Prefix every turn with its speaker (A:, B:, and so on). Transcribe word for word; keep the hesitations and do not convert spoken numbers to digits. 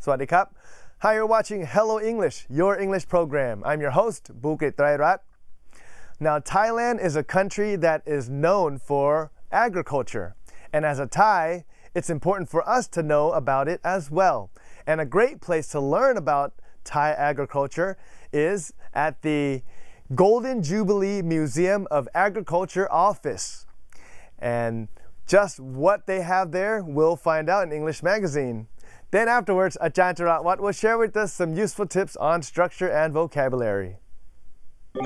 A: Swadikap. Hi, you're watching Hello English, your English program. I'm your host, Bukit Trairat. Now, Thailand is a country that is known for agriculture. And as a Thai, it's important for us to know about it as well. And a great place to learn about Thai agriculture is at the Golden Jubilee Museum of Agriculture office. And just what they have there, we'll find out in English Magazine. Then afterwards, Ajahn Charatwat will share with us some useful tips on structure and vocabulary.